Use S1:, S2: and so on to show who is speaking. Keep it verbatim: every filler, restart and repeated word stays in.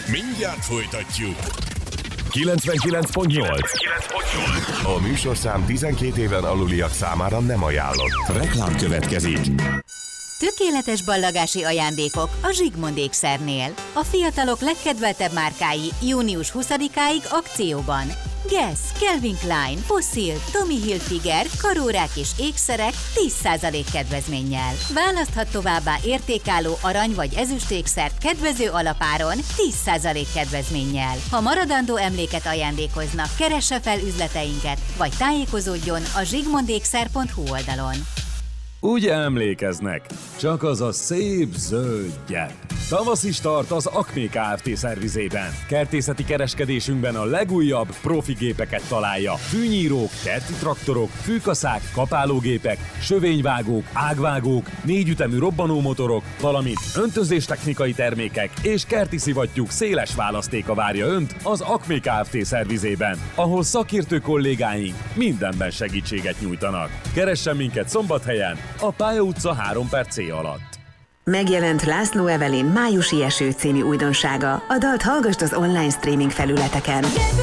S1: Mindjárt folytatjuk.
S2: kilencvenkilenc pont nyolc. A műsorszám tizenkét éven aluliak számára nem ajánlott. Reklám következik.
S3: Tökéletes ballagási ajándékok a Zsigmond ékszernél. A fiatalok legkedveltebb márkái június huszadikáig akcióban. Guess, Calvin Klein, Fossil, Tommy Hilfiger, karórák és ékszerek tíz százalék kedvezménnyel. Választhat továbbá értékálló arany vagy ezüst ékszert kedvező alapáron tíz százalék kedvezménnyel. Ha maradandó emléket ajándékoznak, keresse fel üzleteinket, vagy tájékozódjon a zsigmondékszer pont hu oldalon.
S4: Úgy emlékeznek, csak az a szép zöld gyep. Tavasz is tart az Acme Kft. Szervizében. Kertészeti kereskedésünkben a legújabb profi gépeket találja. Fűnyírók, kerti traktorok, fűkaszák, kapálógépek, sövényvágók, ágvágók, négyütemű robbanómotorok, valamint öntözéstechnikai termékek és kerti szivattyúk széles választéka várja Önt az Acme Kft. Szervizében, ahol szakértő kollégáink mindenben segítséget nyújtanak. Keressen minket Szombathelyen, a Pálya utca három per C alatt.
S5: Megjelent László Evelyn Májusi eső című újdonsága. A dalt hallgasd az online streaming felületeken.